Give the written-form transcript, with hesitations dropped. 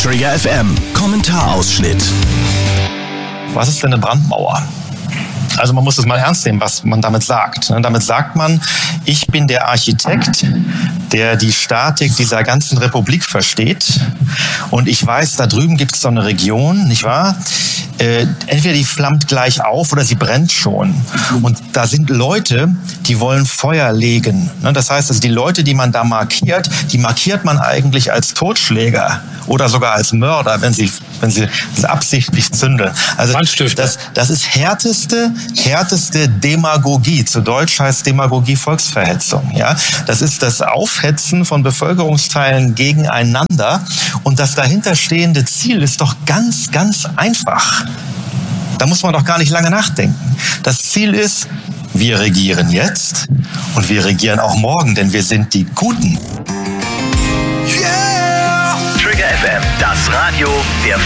Trigger FM Kommentarausschnitt. Was ist denn eine Brandmauer? Also man muss es mal ernst nehmen, was man damit sagt. Damit sagt man, ich bin der Architekt, der die Statik dieser ganzen Republik versteht. Und ich weiß, da drüben gibt es so eine Region, nicht wahr? Entweder die flammt gleich auf oder sie brennt schon. Und da sind Leute, die wollen Feuer legen. Das heißt, also die Leute, die man da markiert, die markiert man eigentlich als Totschläger oder sogar als Mörder, wenn sie absichtlich zündeln. Also das ist härteste Demagogie. Zu Deutsch heißt Demagogie Volksverhetzung. Ja, das ist das Aufhetzen von Bevölkerungsteilen gegeneinander. Und das dahinterstehende Ziel ist doch ganz, ganz einfach. Da muss man doch gar nicht lange nachdenken. Das Ziel ist, wir regieren jetzt und wir regieren auch morgen, denn wir sind die Guten. Trigger FM, das Radio der